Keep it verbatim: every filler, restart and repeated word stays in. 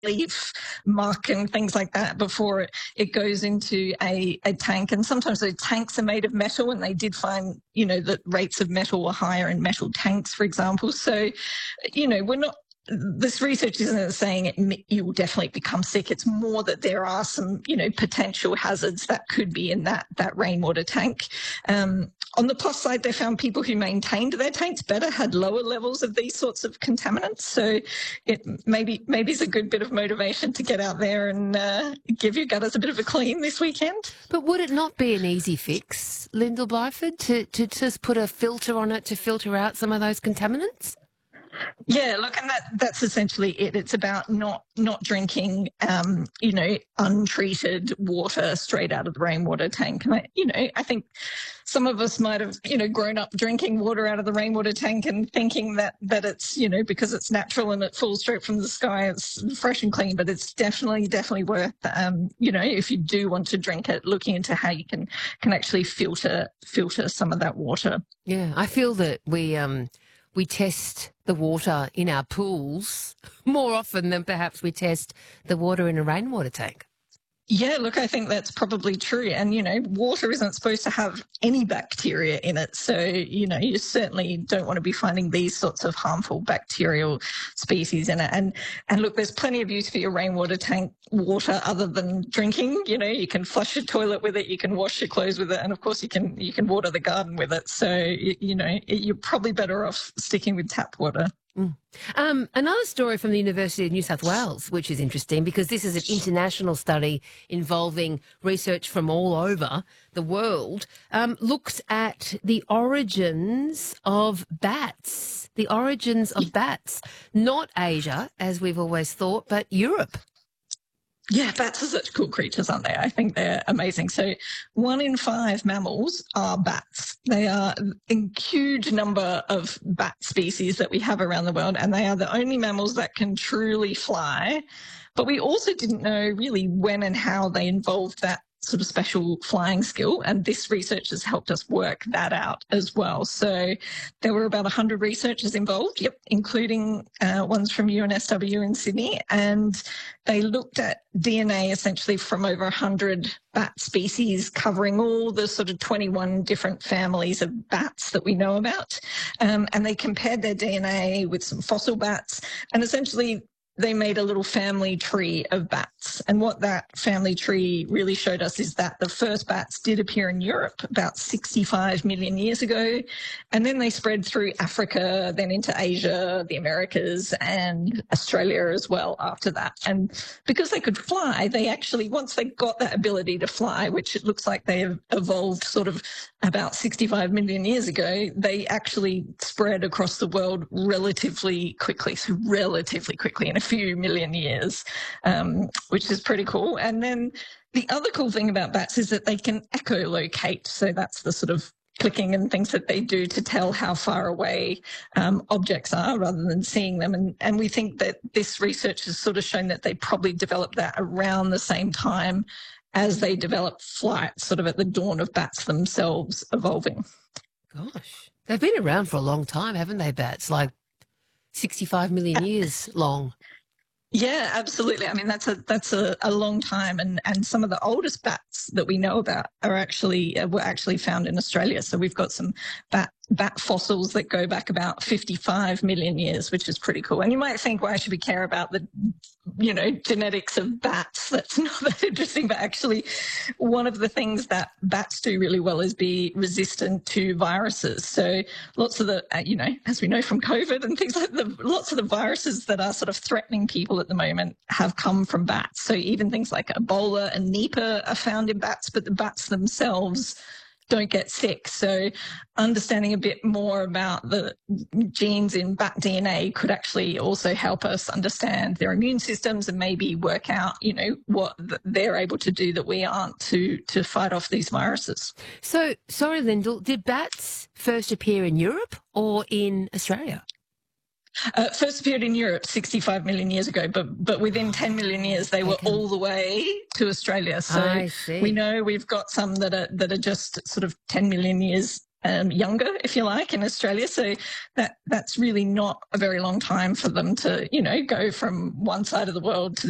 leaf, muck and things like that before it, it goes into a, a tank. And sometimes those tanks are made of metal, and they did find, you know, that rates of metal were higher in metal tanks, for example. So, you know, we're not, this research isn't saying it, you will definitely become sick. It's more that there are some, you know, potential hazards that could be in that, that rainwater tank. Um, on the plus side, they found people who maintained their tanks better had lower levels of these sorts of contaminants. So it maybe maybe is a good bit of motivation to get out there and uh, give your gutters a bit of a clean this weekend. But would it not be an easy fix, Lyndall Byford, to, to just put a filter on it to filter out some of those contaminants? Yeah, look, and that, that's essentially it. It's about not not drinking, um, you know, untreated water straight out of the rainwater tank. And, I, you know, I think some of us might have, you know, grown up drinking water out of the rainwater tank and thinking that, that it's, you know, because it's natural and it falls straight from the sky, it's fresh and clean. But it's definitely, definitely worth, um, you know, if you do want to drink it, looking into how you can, can actually filter, filter some of that water. Yeah, I feel that we... Um We test the water in our pools more often than perhaps we test the water in a rainwater tank. Yeah, look, I think that's probably true. And, you know, water isn't supposed to have any bacteria in it. So, you know, you certainly don't want to be finding these sorts of harmful bacterial species in it. And, and look, there's plenty of use for your rainwater tank water other than drinking. You know, you can flush your toilet with it, you can wash your clothes with it, and of course you can, you can water the garden with it. So, you, you know, you're probably better off sticking with tap water. Mm. Um, another story from the University of New South Wales, which is interesting because this is an international study involving research from all over the world, um, looks at the origins of bats, the origins of bats, not Asia, as we've always thought, but Europe. Yeah, bats are such cool creatures, aren't they? I think they're amazing. So one in five mammals are bats. They are a huge number of bat species that we have around the world, and they are the only mammals that can truly fly. But we also didn't know really when and how they involved that sort of special flying skill, and this research has helped us work that out as well. So there were about one hundred researchers involved, yep, including uh, ones from U N S W in Sydney, and they looked at D N A essentially from over one hundred bat species covering all the sort of twenty-one different families of bats that we know about, um, and they compared their D N A with some fossil bats, and essentially they made a little family tree of bats. And what that family tree really showed us is that the first bats did appear in Europe about sixty-five million years ago. And then they spread through Africa, then into Asia, the Americas, and Australia as well after that. And because they could fly, they actually, once they got that ability to fly, which it looks like they have evolved sort of about sixty-five million years ago, they actually spread across the world relatively quickly, so relatively quickly in a few million years, um, which is pretty cool. And then the other cool thing about bats is that they can echolocate. So that's the sort of clicking and things that they do to tell how far away um, objects are rather than seeing them. And, and we think that this research has sort of shown that they probably developed that around the same time as they developed flight, sort of at the dawn of bats themselves evolving. Gosh, they've been around for a long time, haven't they, bats? Like sixty-five million years long. Yeah, absolutely. I mean, that's a that's a, a long time, and, and some of the oldest bats that we know about are actually uh, were actually found in Australia. So we've got some bat bat fossils that go back about fifty-five million years, which is pretty cool. And you might think, why should we care about the, you know, genetics of bats? That's not that interesting. But actually, one of the things that bats do really well is be resistant to viruses. So lots of the, uh, you know, as we know from COVID and things like the, lots of the viruses that are sort of threatening people at the moment have come from bats. So even things like Ebola and Nipah are found in bats, but the bats themselves don't get sick. So understanding a bit more about the genes in bat D N A could actually also help us understand their immune systems and maybe work out, you know, what they're able to do that we aren't to to fight off these viruses. So, sorry, Lyndall, did bats first appear in Europe or in Australia? Uh, first appeared in Europe sixty-five million years ago, but but within ten million years they were all the way to Australia. So we know we've got some that are that are just sort of ten million years um, younger, if you like, in Australia. So that that's really not a very long time for them to, you know, go from one side of the world to